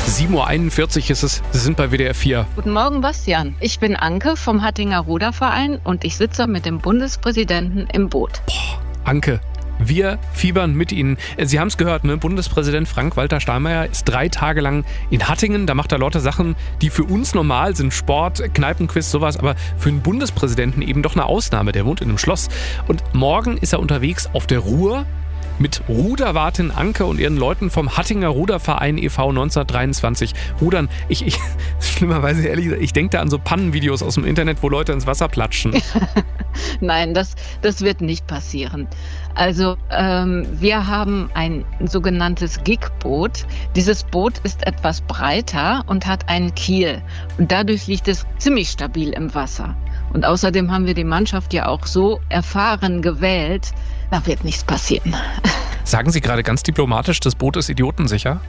7:41 Uhr ist es, Sie sind bei WDR 4. Guten Morgen, Bastian. Ich bin Anke vom Hattinger Ruderverein und ich sitze mit dem Bundespräsidenten im Boot. Anke, wir fiebern mit Ihnen. Sie haben es gehört, ne? Bundespräsident Frank-Walter Steinmeier ist 3 Tage lang in Hattingen. Da macht er lauter Sachen, die für uns normal sind. Sport, Kneipenquiz, sowas. Aber für einen Bundespräsidenten eben doch eine Ausnahme. Der wohnt in einem Schloss. Und morgen ist er unterwegs auf der Ruhr mit Ruderwartin Anke und ihren Leuten vom Hattinger Ruderverein e.V. 1923 rudern. Schlimmerweise ehrlich gesagt, ich denke da an so Pannenvideos aus dem Internet, wo Leute ins Wasser platschen. Nein, das wird nicht passieren. Also wir haben ein sogenanntes Gigboot. Dieses Boot ist etwas breiter und hat einen Kiel. Und dadurch liegt es ziemlich stabil im Wasser. Und außerdem haben wir die Mannschaft ja auch so erfahren gewählt, da wird nichts passieren. Sagen Sie gerade ganz diplomatisch, das Boot ist idiotensicher?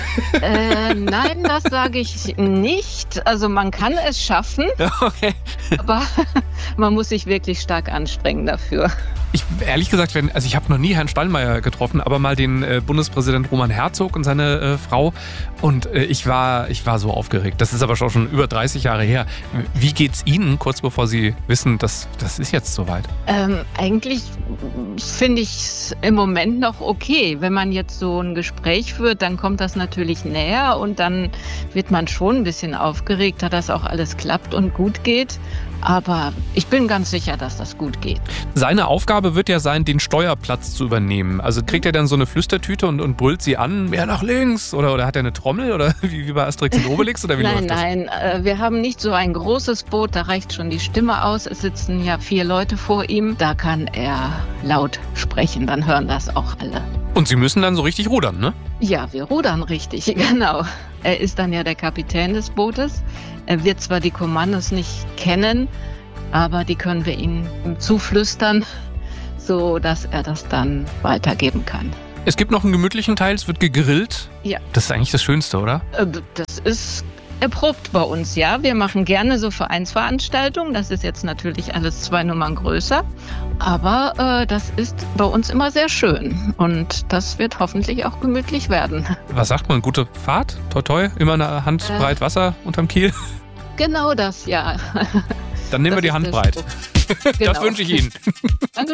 Nein, das sage ich nicht. Also man kann es schaffen, Okay. aber man muss sich wirklich stark anstrengen dafür. Ehrlich gesagt, ich habe noch nie Herrn Steinmeier getroffen, aber mal den Bundespräsident Roman Herzog und seine Frau. Und ich war so aufgeregt. Das ist aber schon über 30 Jahre her. Wie geht's Ihnen, kurz bevor Sie wissen, das ist jetzt soweit? Eigentlich finde ich es im Moment noch okay. Wenn man jetzt so ein Gespräch führt, dann kommt das natürlich näher und dann wird man schon ein bisschen aufgeregter, dass auch alles klappt und gut geht. Aber ich bin ganz sicher, dass das gut geht. Seine Aufgabe wird ja sein, den Steuerplatz zu übernehmen. Also kriegt er dann so eine Flüstertüte und brüllt sie an, mehr nach links? Oder hat er eine Trommel? Oder wie bei Asterix und Obelix? Oder wie läuft das? Nein, wir haben nicht so ein großes Boot, da reicht schon die Stimme aus. Es sitzen ja 4 Leute vor ihm. Da kann er laut sprechen, dann hören das auch alle. Und Sie müssen dann so richtig rudern, ne? Ja, wir rudern richtig, genau. Er ist dann ja der Kapitän des Bootes. Er wird zwar die Kommandos nicht kennen, aber die können wir ihm zuflüstern, so dass er das dann weitergeben kann. Es gibt noch einen gemütlichen Teil, es wird gegrillt. Ja. Das ist eigentlich das Schönste, oder? Das ist erprobt bei uns, ja. Wir machen gerne so Vereinsveranstaltungen. Das ist jetzt natürlich alles 2 Nummern größer. Aber das ist bei uns immer sehr schön. Und das wird hoffentlich auch gemütlich werden. Was sagt man? Gute Fahrt? Toi toi? Immer eine Handbreit Wasser unterm Kiel? Genau das, ja. Dann nehmen wir die Handbreit. Genau. Das wünsche ich Ihnen. Danke.